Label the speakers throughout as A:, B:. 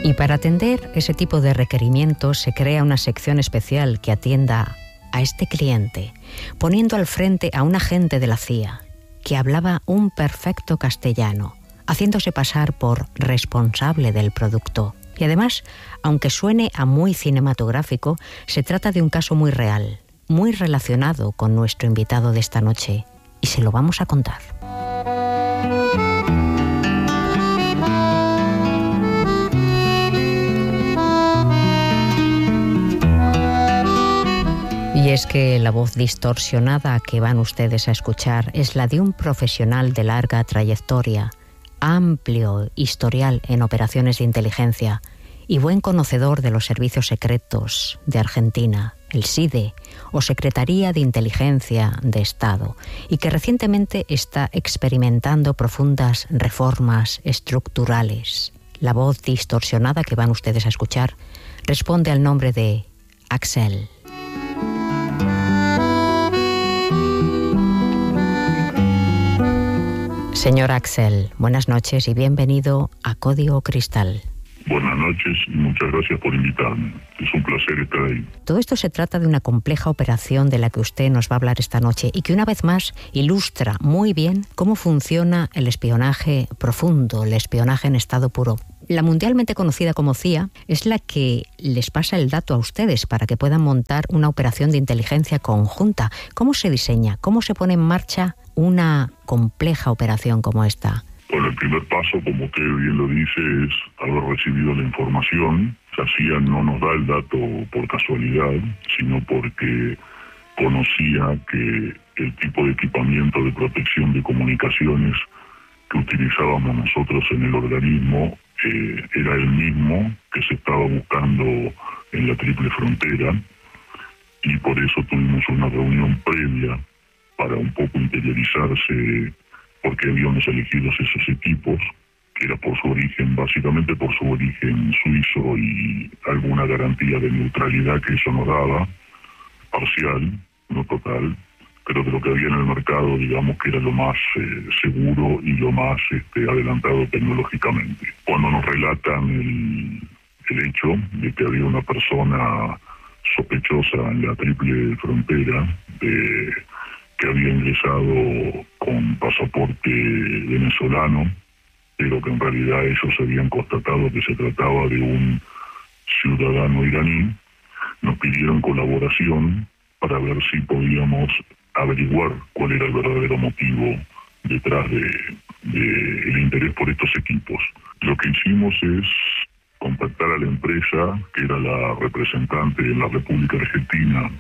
A: Y para atender ese tipo de requerimientos se crea una sección especial que atienda a este cliente, poniendo al frente a un agente de la CIA que hablaba un perfecto castellano, haciéndose pasar por responsable del producto. Y además, aunque suene a muy cinematográfico, se trata de un caso muy real, muy relacionado con nuestro invitado de esta noche, y se lo vamos a contar. Y es que la voz distorsionada que van ustedes a escuchar es la de un profesional de larga trayectoria, amplio historial en operaciones de inteligencia y buen conocedor de los servicios secretos de Argentina, el SIDE, o Secretaría de Inteligencia de Estado, y que recientemente está experimentando profundas reformas estructurales. La voz distorsionada que van ustedes a escuchar responde al nombre de Axel. Señor Axel, buenas noches y bienvenido a Código Cristal.
B: Buenas noches y muchas gracias por invitarme. Es un placer estar ahí.
A: Todo esto se trata de una compleja operación de la que usted nos va a hablar esta noche y que una vez más ilustra muy bien cómo funciona el espionaje profundo, el espionaje en estado puro. La mundialmente conocida como CIA es la que les pasa el dato a ustedes para que puedan montar una operación de inteligencia conjunta. ¿Cómo se diseña? ¿Cómo se pone en marcha una compleja operación como esta?
B: Bueno, el primer paso, como usted bien lo dice, es haber recibido la información. La CIA no nos da el dato por casualidad, sino porque conocía que el tipo de equipamiento de protección de comunicaciones que utilizábamos nosotros en el organismo era el mismo que se estaba buscando en la Triple Frontera, y por eso tuvimos una reunión previa para un poco interiorizarse porque habíamos elegido esos equipos, que era por su origen, básicamente por su origen suizo y alguna garantía de neutralidad que eso nos daba, parcial, no total, pero de lo que había en el mercado, digamos que era lo más seguro y lo más adelantado tecnológicamente. Cuando nos relatan el hecho de que había una persona sospechosa en la Triple Frontera, que había ingresado con pasaporte venezolano, pero que en realidad ellos habían constatado que se trataba de un ciudadano iraní, nos pidieron colaboración para ver si podíamos averiguar cuál era el verdadero motivo detrás del interés por estos equipos. Lo que hicimos es contactar a la empresa, que era la representante en la República Argentina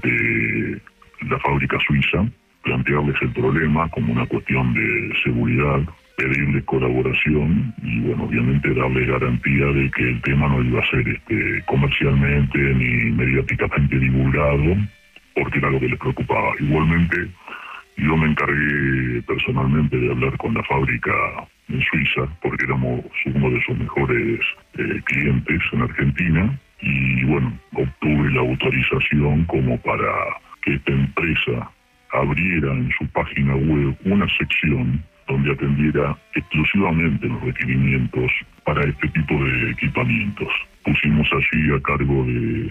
B: de la fábrica suiza, plantearles el problema como una cuestión de seguridad, pedirles colaboración y, bueno, obviamente darle garantía de que el tema no iba a ser comercialmente ni mediáticamente divulgado, porque era lo que les preocupaba. Igualmente, yo me encargué personalmente de hablar con la fábrica en Suiza, porque éramos uno de sus mejores clientes en Argentina, y bueno, obtuve la autorización como para que esta empresa abriera en su página web una sección donde atendiera exclusivamente los requerimientos para este tipo de equipamientos. Pusimos allí a cargo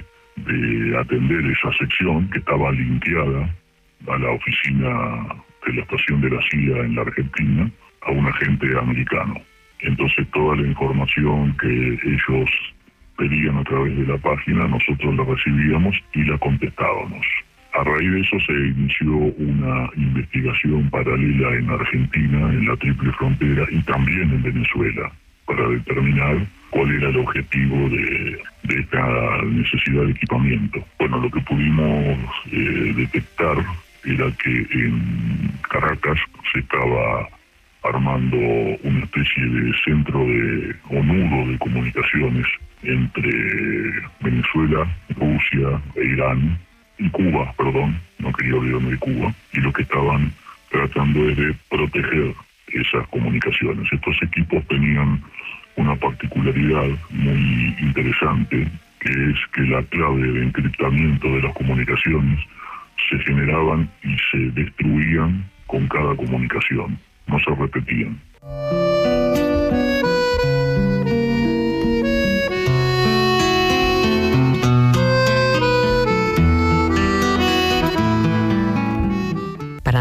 B: de atender esa sección, que estaba linkeada a la oficina de la estación de la CIA en la Argentina, a un agente americano. Entonces toda la información que ellos pedían a través de la página, nosotros la recibíamos y la contestábamos. A raíz de eso se inició una investigación paralela en Argentina, en la Triple Frontera y también en Venezuela, para determinar cuál era el objetivo de esta necesidad de equipamiento. Bueno, lo que pudimos detectar era que en Caracas se estaba armando una especie de centro o nudo de comunicaciones entre Venezuela, Rusia e Irán, y Cuba, no quería olvidarme de Cuba, y lo que estaban tratando es de proteger esas comunicaciones. Estos equipos tenían una particularidad muy interesante, que es que la clave de encriptamiento de las comunicaciones se generaban y se destruían con cada comunicación, no se repetían.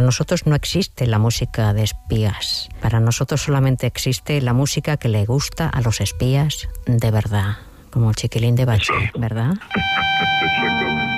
A: nosotros no existe la música de espías. Para nosotros solamente existe la música que le gusta a los espías de verdad, como Chiquilín de Bachín, ¿verdad?
B: Exactamente.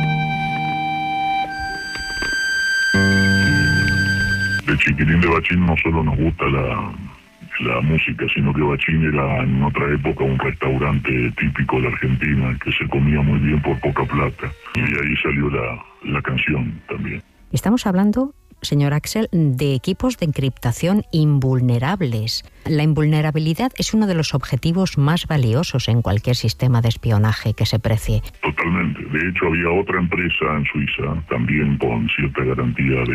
B: De Chiquilín de Bachín no solo nos gusta la música, sino que Bachín era en otra época un restaurante típico de la Argentina que se comía muy bien por poca plata, y de ahí salió la canción también.
A: Estamos hablando, señor Axel, de equipos de encriptación invulnerables. La invulnerabilidad es uno de los objetivos más valiosos en cualquier sistema de espionaje que se precie.
B: Totalmente. De hecho, había otra empresa en Suiza, también con cierta garantía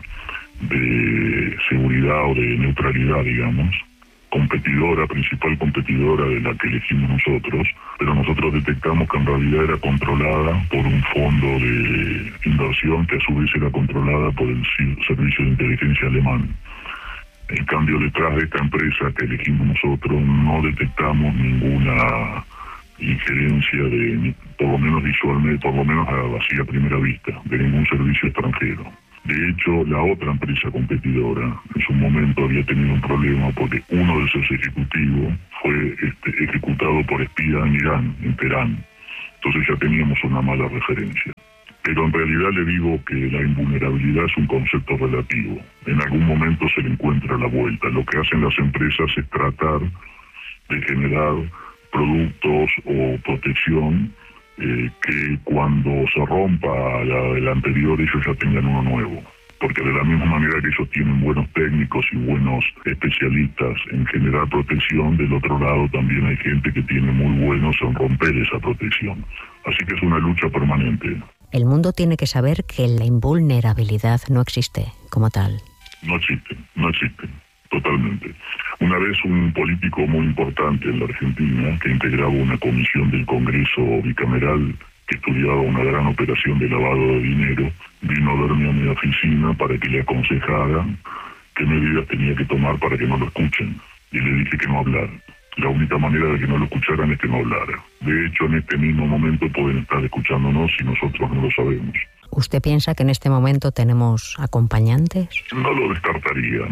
B: de seguridad o de neutralidad, digamos, principal competidora de la que elegimos nosotros, pero nosotros detectamos que en realidad era controlada por un fondo de inversión que a su vez era controlada por el servicio de inteligencia alemán. En cambio, detrás de esta empresa que elegimos nosotros no detectamos ninguna injerencia por lo menos visualmente, por lo menos así a primera vista, de ningún servicio extranjero. De hecho, la otra empresa competidora en su momento había tenido un problema porque uno de sus ejecutivos fue ejecutado por espía en Irán, en Teherán. Entonces ya teníamos una mala referencia. Pero en realidad le digo que la invulnerabilidad es un concepto relativo. En algún momento se le encuentra la vuelta. Lo que hacen las empresas es tratar de generar productos o protección que cuando se rompa la anterior ellos ya tengan uno nuevo, porque de la misma manera que ellos tienen buenos técnicos y buenos especialistas en generar protección, del otro lado también hay gente que tiene muy buenos en romper esa protección. Así que es una lucha permanente.
A: El mundo tiene que saber que la invulnerabilidad no existe como tal.
B: No existe. Totalmente. Una vez un político muy importante en la Argentina, que integraba una comisión del Congreso bicameral que estudiaba una gran operación de lavado de dinero, vino a verme a mi oficina para que le aconsejara qué medidas tenía que tomar para que no lo escuchen. Y le dije que no hablara. La única manera de que no lo escucharan es que no hablara. De hecho, en este mismo momento pueden estar escuchándonos y nosotros no lo sabemos.
A: ¿Usted piensa que en este momento tenemos acompañantes?
B: No lo descartaría.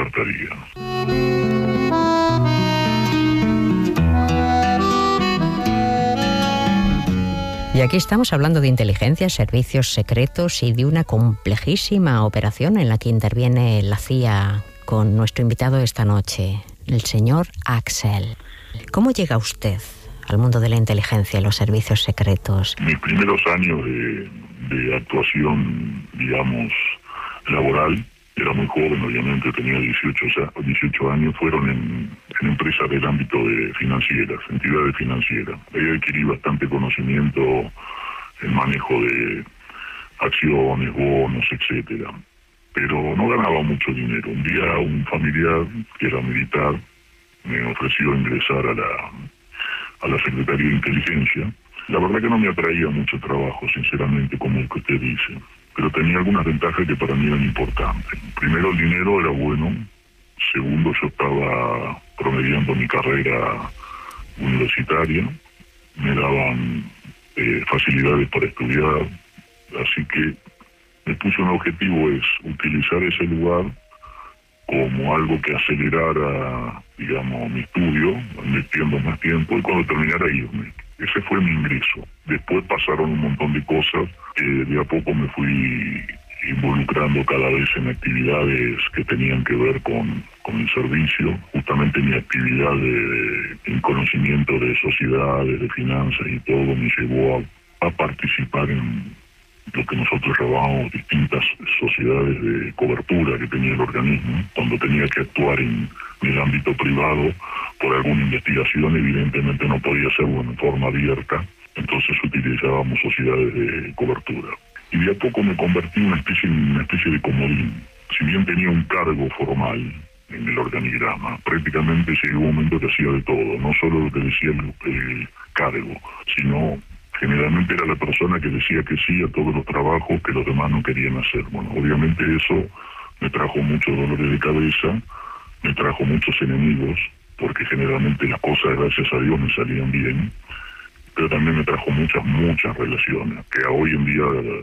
A: Y aquí estamos hablando de inteligencia, servicios secretos y de una complejísima operación en la que interviene la CIA con nuestro invitado esta noche, el señor Axel. ¿Cómo llega usted al mundo de la inteligencia y los servicios secretos?
B: Mis primeros años de actuación, digamos, laboral, era muy joven, obviamente, tenía 18 años, fueron en empresas del ámbito de financieras, entidades financieras. Ahí adquirí bastante conocimiento en manejo de acciones, bonos, etcétera. Pero no ganaba mucho dinero. Un día un familiar, que era militar, me ofreció ingresar a la Secretaría de Inteligencia. La verdad que no me atraía mucho trabajo, sinceramente, como el que usted dice, pero tenía algunas ventajas que para mí eran importantes. Primero, el dinero era bueno. Segundo, yo estaba promediando mi carrera universitaria. Me daban facilidades para estudiar. Así que me puse un objetivo, es utilizar ese lugar como algo que acelerara, digamos, mi estudio, invirtiendo más tiempo, y cuando terminara irme. Ese fue mi ingreso. Después pasaron un montón de cosas que de a poco me fui involucrando cada vez en actividades que tenían que ver con el servicio. Justamente mi actividad en conocimiento de sociedades, de finanzas y todo me llevó a participar en lo que nosotros llamábamos distintas sociedades de cobertura que tenía el organismo. Cuando tenía que actuar en el ámbito privado por alguna investigación, evidentemente no podía hacerlo en forma abierta, entonces utilizábamos sociedades de cobertura. Y de a poco me convertí en una especie de comodín. Si bien tenía un cargo formal en el organigrama, prácticamente llegó un momento que hacía de todo, no solo lo que decía el cargo, sino generalmente era la persona que decía que sí a todos los trabajos que los demás no querían hacer. Bueno, obviamente eso me trajo muchos dolores de cabeza, me trajo muchos enemigos, porque generalmente las cosas, gracias a Dios, me salían bien, pero también me trajo muchas relaciones, que hoy en día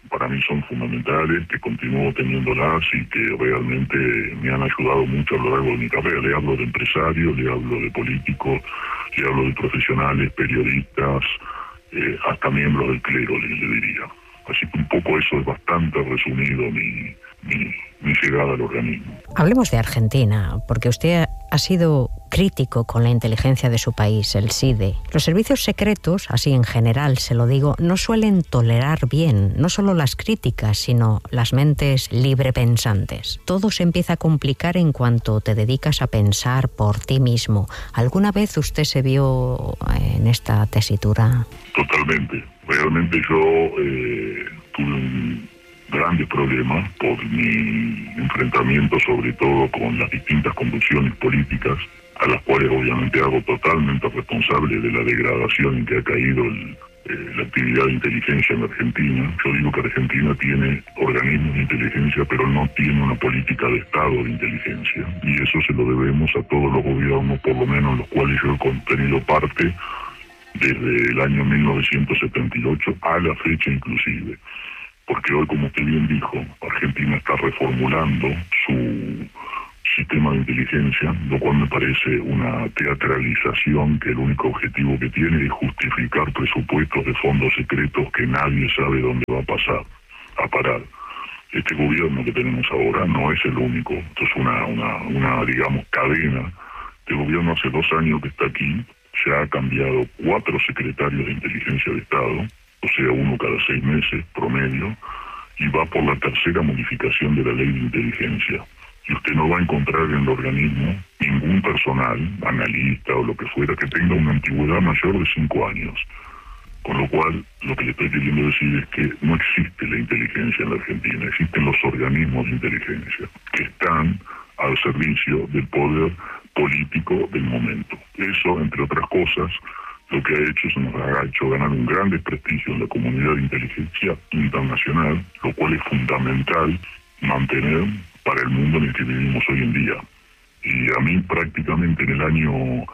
B: para mí son fundamentales, que continúo teniéndolas y que realmente me han ayudado mucho a lo largo de mi carrera. Le hablo de empresarios, le hablo de políticos, le hablo de profesionales, periodistas, hasta miembros del clero, le diría. Así que un poco eso es bastante resumido mi llegada al organismo.
A: Hablemos de Argentina, porque usted ha sido crítico con la inteligencia de su país, el CIDE. Los servicios secretos, así en general se lo digo, no suelen tolerar bien, no solo las críticas, sino las mentes librepensantes. Todo se empieza a complicar en cuanto te dedicas a pensar por ti mismo. ¿Alguna vez usted se vio en esta tesitura?
B: Totalmente. Realmente yo tuve un grandes problemas por mi enfrentamiento sobre todo con las distintas convulsiones políticas, a las cuales obviamente hago totalmente responsable de la degradación en que ha caído la actividad de inteligencia en Argentina. Yo digo que Argentina tiene organismos de inteligencia, pero no tiene una política de Estado de inteligencia, y eso se lo debemos a todos los gobiernos, por lo menos los cuales yo he tenido parte desde el año 1978 a la fecha inclusive. Porque hoy, como usted bien dijo, Argentina está reformulando su sistema de inteligencia, lo cual me parece una teatralización que el único objetivo que tiene es justificar presupuestos de fondos secretos que nadie sabe dónde va a parar. Este gobierno que tenemos ahora no es el único, esto es una digamos, cadena. Este gobierno hace 2 años que está aquí, ya ha cambiado 4 secretarios de inteligencia de Estado, o sea, uno cada 6 meses promedio, y va por la 3ª modificación de la ley de inteligencia. Y usted no va a encontrar en el organismo ningún personal, analista o lo que fuera, que tenga una antigüedad mayor de 5 años. Con lo cual, lo que le estoy queriendo decir es que no existe la inteligencia en la Argentina, existen los organismos de inteligencia, que están al servicio del poder político del momento. Eso, entre otras cosas, lo que ha hecho es nos ha hecho ganar un gran desprestigio en la comunidad de inteligencia internacional, lo cual es fundamental mantener para el mundo en el que vivimos hoy en día. Y a mí prácticamente en el año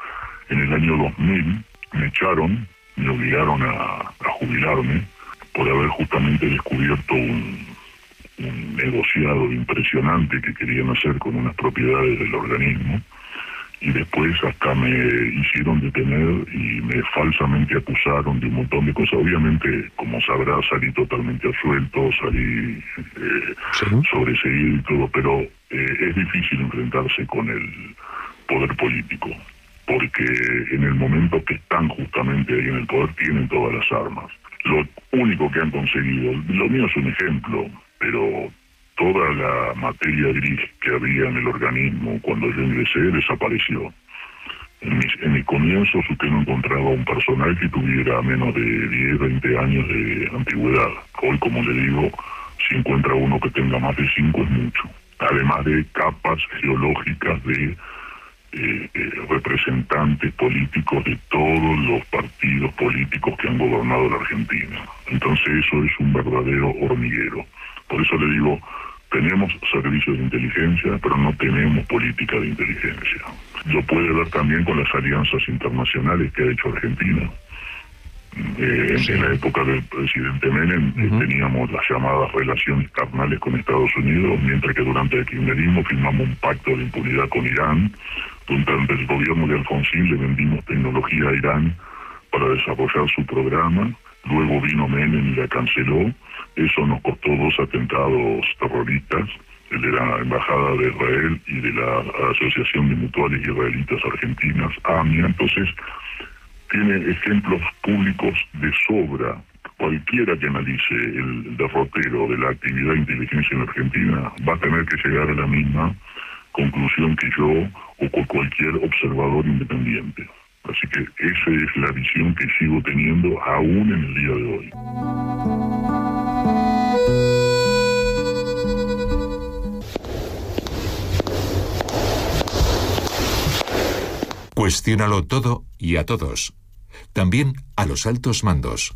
B: 2000 me echaron, me obligaron a jubilarme por haber justamente descubierto un negociado impresionante que querían hacer con unas propiedades del organismo. Y después hasta me hicieron detener y me falsamente acusaron de un montón de cosas. Obviamente, como sabrás, salí totalmente absuelto, salí sobreseído y todo, pero es difícil enfrentarse con el poder político, porque en el momento que están justamente ahí en el poder tienen todas las armas. Lo único que han conseguido, lo mío es un ejemplo, pero toda la materia gris que había en el organismo cuando yo ingresé desapareció. En mis comienzos usted no encontraba un personal que tuviera menos de 10, 20 años de antigüedad. Hoy, como le digo, si encuentra uno que tenga más de 5 es mucho. Además de capas geológicas de representantes políticos de todos los partidos políticos que han gobernado la Argentina. Entonces eso es un verdadero hormiguero. Por eso le digo, tenemos servicios de inteligencia, pero no tenemos política de inteligencia. Lo puede ver también con las alianzas internacionales que ha hecho Argentina. En la época del presidente Menem teníamos las llamadas relaciones carnales con Estados Unidos, mientras que durante el kirchnerismo firmamos un pacto de impunidad con Irán. Durante el gobierno de Alfonsín le vendimos tecnología a Irán para desarrollar su programa. Luego vino Menem y la canceló. Eso nos costó 2 atentados terroristas, el de la Embajada de Israel y de la Asociación de Mutuales Israelitas Argentinas, AMIA. Entonces, tiene ejemplos públicos de sobra. Cualquiera que analice el derrotero de la actividad de inteligencia en Argentina va a tener que llegar a la misma conclusión que yo o con cualquier observador independiente. Así que esa es la visión que sigo teniendo aún en el día de hoy.
C: Cuestiónalo todo y a todos. También a los altos mandos.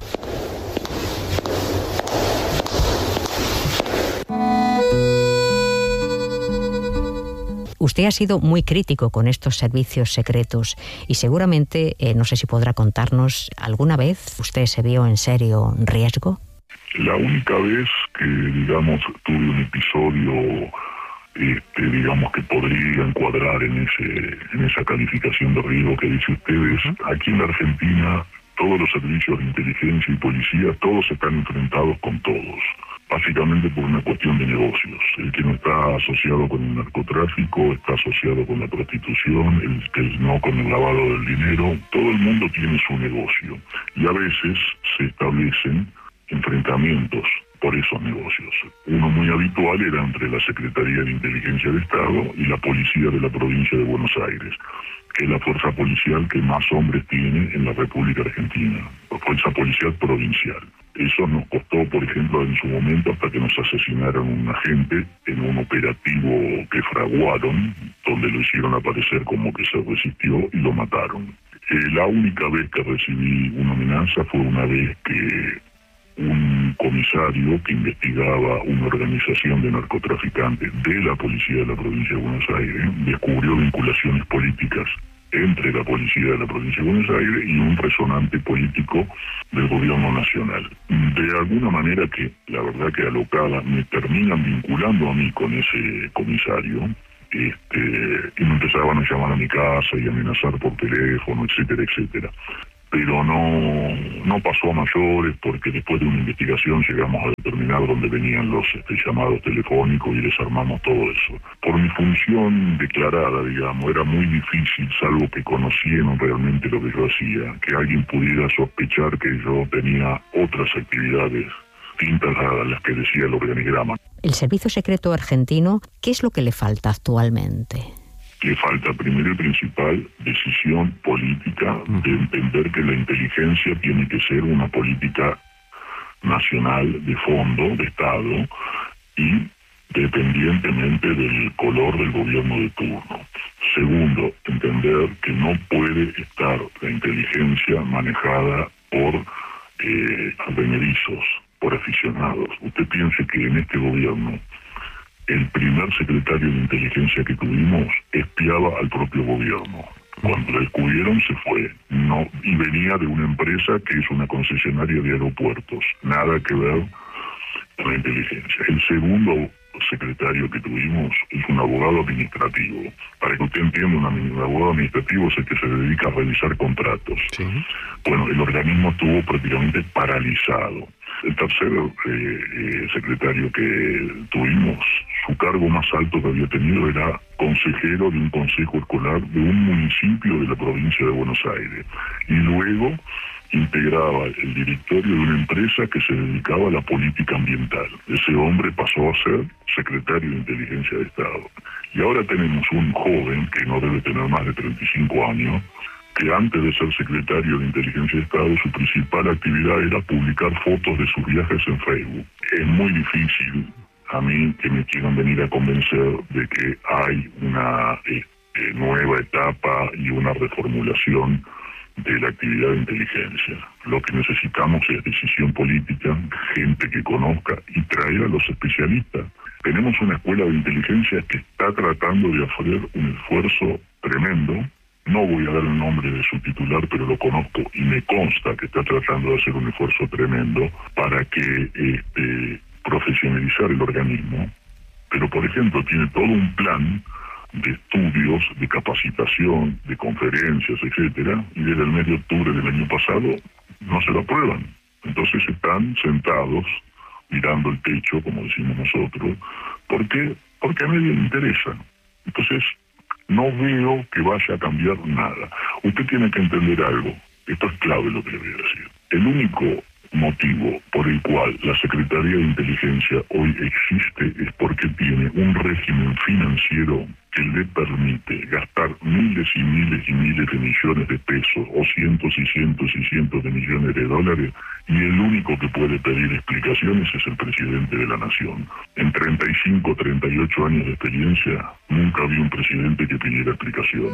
A: Usted ha sido muy crítico con estos servicios secretos y seguramente, no sé si podrá contarnos, ¿alguna vez usted se vio en serio riesgo?
B: La única vez que, digamos, tuve un episodio, digamos, que podría encuadrar en esa calificación de riesgo que dice ustedes. Aquí en la Argentina, todos los servicios de inteligencia y policía, todos están enfrentados con todos, básicamente por una cuestión de negocios. El que no está asociado con el narcotráfico está asociado con la prostitución, el que no con el lavado del dinero. Todo el mundo tiene su negocio y a veces se establecen enfrentamientos por esos negocios. Uno muy habitual era entre la Secretaría de Inteligencia de Estado y la Policía de la Provincia de Buenos Aires, que es la fuerza policial que más hombres tiene en la República Argentina, la fuerza policial provincial. Eso nos costó, por ejemplo, en su momento, hasta que nos asesinaron un agente en un operativo que fraguaron, donde lo hicieron aparecer como que se resistió y lo mataron. La única vez que recibí una amenaza fue una vez que un comisario que investigaba una organización de narcotraficantes de la policía de la provincia de Buenos Aires descubrió vinculaciones políticas entre la policía de la provincia de Buenos Aires y un resonante político del gobierno nacional. De alguna manera que, la verdad que alocada, me terminan vinculando a mí con ese comisario, y me empezaban a llamar a mi casa y amenazar por teléfono, etcétera, etcétera. Pero no pasó a mayores, porque después de una investigación llegamos a determinar dónde venían los llamados telefónicos y desarmamos todo eso. Por mi función declarada, digamos, era muy difícil, salvo que conocieran realmente lo que yo hacía, que alguien pudiera sospechar que yo tenía otras actividades distintas a las que decía el organigrama.
A: El Servicio Secreto argentino, ¿qué es lo que le falta actualmente?
B: Le falta, primero y principal, decisión política de entender que la inteligencia tiene que ser una política nacional de fondo, de Estado, y dependientemente del color del gobierno de turno. Segundo, entender que no puede estar la inteligencia manejada por advenerizos, por aficionados. Usted piense que en este gobierno el primer secretario de inteligencia que tuvimos espiaba al propio gobierno. Cuando lo descubrieron se fue, y venía de una empresa que es una concesionaria de aeropuertos, nada que ver con la inteligencia. El segundo secretario que tuvimos es un abogado administrativo. Para que usted entienda, un abogado administrativo es el que se dedica a revisar contratos. Sí. Bueno, el organismo estuvo prácticamente paralizado. El tercer secretario que tuvimos, su cargo más alto que había tenido era consejero de un consejo escolar de un municipio de la provincia de Buenos Aires. Y luego integraba el directorio de una empresa que se dedicaba a la política ambiental. Ese hombre pasó a ser secretario de Inteligencia de Estado. Y ahora tenemos un joven que no debe tener más de 35 años, que antes de ser secretario de Inteligencia de Estado, su principal actividad era publicar fotos de sus viajes en Facebook. Es muy difícil a mí que me quieran venir a convencer de que hay una nueva etapa y una reformulación de la actividad de inteligencia. Lo que necesitamos es decisión política, gente que conozca y traer a los especialistas. Tenemos una escuela de inteligencia que está tratando de hacer un esfuerzo tremendo. No voy a dar el nombre de su titular, pero lo conozco y me consta que está tratando de hacer un esfuerzo tremendo para que profesionalizar el organismo. Pero, por ejemplo, tiene todo un plan de estudios, de capacitación, de conferencias, etcétera, y desde el mes de octubre del año pasado no se lo aprueban. Entonces están sentados mirando el techo, como decimos nosotros, porque a nadie le interesa. Entonces no veo que vaya a cambiar nada. Usted tiene que entender algo. Esto es clave lo que le voy a decir. El único motivo por el cual la Secretaría de Inteligencia hoy existe es porque tiene un régimen financiero que le permite gastar miles y miles y miles de millones de pesos o cientos y cientos y cientos de millones de dólares, y el único que puede pedir explicaciones es el presidente de la nación. En 35, 38 años de experiencia nunca había un presidente que pidiera explicaciones.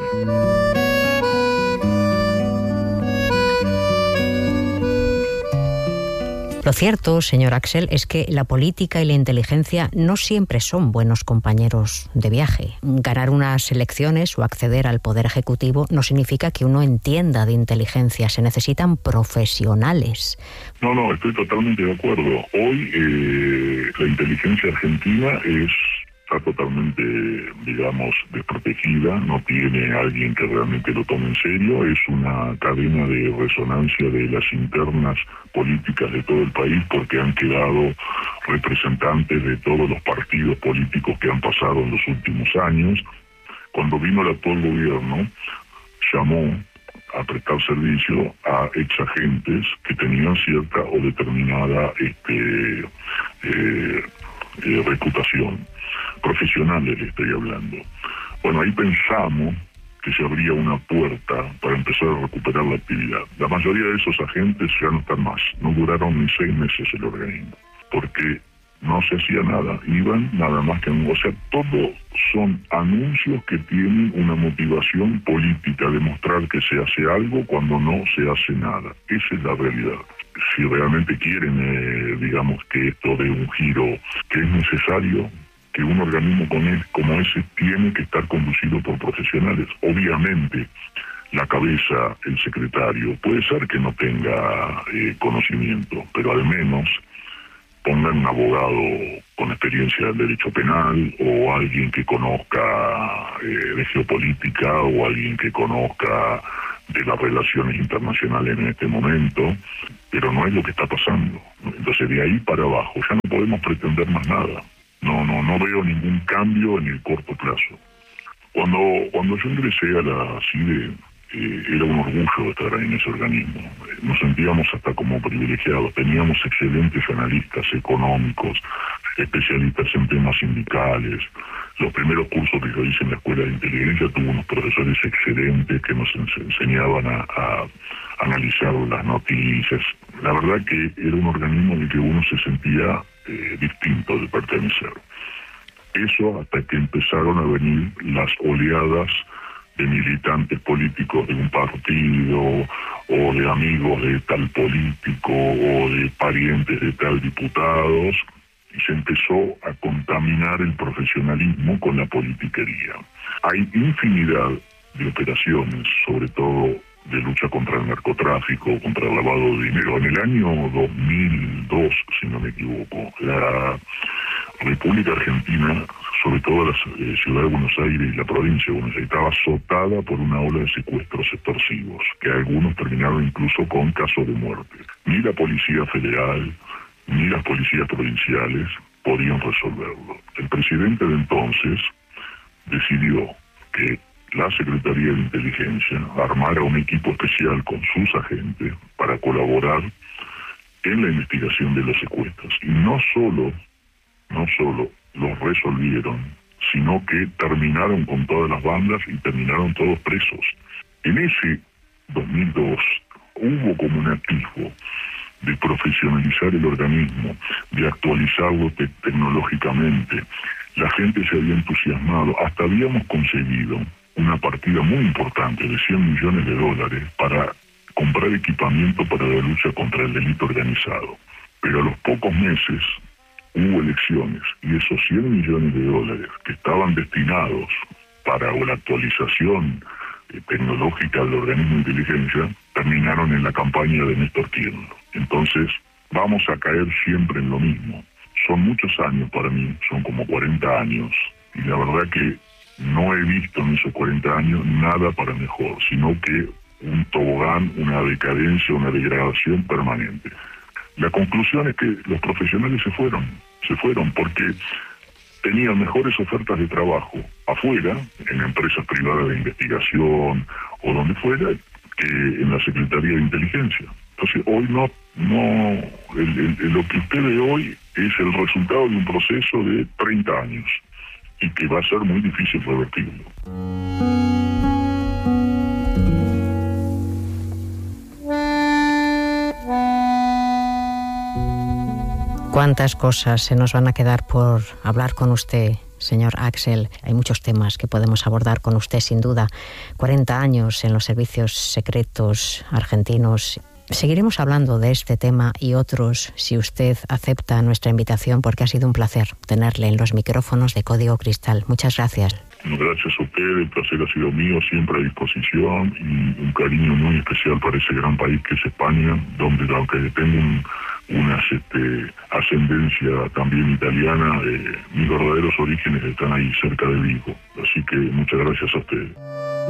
A: Lo cierto, señor Axel, es que la política y la inteligencia no siempre son buenos compañeros de viaje. Ganar unas elecciones o acceder al poder ejecutivo no significa que uno entienda de inteligencia. Se necesitan profesionales.
B: No, estoy totalmente de acuerdo. Hoy la inteligencia argentina está totalmente, digamos, desprotegida, no tiene alguien que realmente lo tome en serio, es una cadena de resonancia de las internas políticas de todo el país, porque han quedado representantes de todos los partidos políticos que han pasado en los últimos años. Cuando vino el actual gobierno, llamó a prestar servicio a exagentes que tenían cierta o determinada reputación. Profesionales le estoy hablando. Bueno, ahí pensamos que se abría una puerta para empezar a recuperar la actividad. La mayoría de esos agentes ya no están más, no duraron ni 6 meses el organismo, porque no se hacía nada, iban nada más que... O sea, todo son anuncios que tienen una motivación política, demostrar que se hace algo cuando no se hace nada. Esa es la realidad. Si realmente quieren, digamos, que esto dé un giro, que es necesario que un organismo como ese tiene que estar conducido por profesionales. Obviamente, la cabeza, el secretario, puede ser que no tenga conocimiento, pero al menos pongan un abogado con experiencia del derecho penal, o alguien que conozca de geopolítica, o alguien que conozca de las relaciones internacionales en este momento, pero no es lo que está pasando. Entonces, de ahí para abajo ya no podemos pretender más nada. No veo ningún cambio en el corto plazo. Cuando yo ingresé a la CIDE, era un orgullo estar en ese organismo. Nos sentíamos hasta como privilegiados. Teníamos excelentes analistas económicos, especialistas en temas sindicales. Los primeros cursos que yo hice en la Escuela de Inteligencia tuve unos profesores excelentes que nos enseñaban a analizar las noticias. La verdad que era un organismo en el que uno se sentía distinto de pertenecer. Eso hasta que empezaron a venir las oleadas de militantes políticos de un partido, o de amigos de tal político, o de parientes de tal diputados, y se empezó a contaminar el profesionalismo con la politiquería. Hay infinidad de operaciones, sobre todo de lucha contra el narcotráfico, contra el lavado de dinero. En el año 2002, si no me equivoco, la República Argentina, sobre todo la ciudad de Buenos Aires y la provincia de Buenos Aires, estaba azotada por una ola de secuestros extorsivos, que algunos terminaron incluso con casos de muerte. Ni la Policía Federal, ni las policías provinciales podían resolverlo. El presidente de entonces decidió que la Secretaría de Inteligencia armara un equipo especial con sus agentes para colaborar en la investigación de los secuestros. Y no solo los resolvieron, sino que terminaron con todas las bandas y terminaron todos presos. En ese 2002 hubo como un atisbo de profesionalizar el organismo, de actualizarlo tecnológicamente. La gente se había entusiasmado, hasta habíamos conseguido una partida muy importante de $100 millones para comprar equipamiento para la lucha contra el delito organizado. Pero a los pocos meses hubo elecciones, y esos $100 millones que estaban destinados para la actualización tecnológica del organismo de inteligencia terminaron en la campaña de Néstor Kirchner. Entonces vamos a caer siempre en lo mismo. Son muchos años para mí, son como 40 años, y la verdad que no he visto en esos 40 años nada para mejor, sino que un tobogán, una decadencia, una degradación permanente. La conclusión es que los profesionales se fueron porque tenían mejores ofertas de trabajo afuera, en empresas privadas de investigación o donde fuera, que en la Secretaría de Inteligencia. Entonces hoy lo que usted ve hoy es el resultado de un proceso de 30 años y que va a ser muy difícil revertirlo.
A: Cuántas cosas se nos van a quedar por hablar con usted, señor Axel. Hay muchos temas que podemos abordar con usted, sin duda. 40 años en los servicios secretos argentinos. Seguiremos hablando de este tema y otros si usted acepta nuestra invitación, porque ha sido un placer tenerle en los micrófonos de Código Cristal. Muchas gracias.
B: Gracias a usted, el placer ha sido mío, siempre a disposición, y un cariño muy especial para ese gran país que es España, donde aunque tengo una ascendencia también italiana, mis verdaderos orígenes están ahí cerca de Vigo. Así que muchas gracias a ustedes.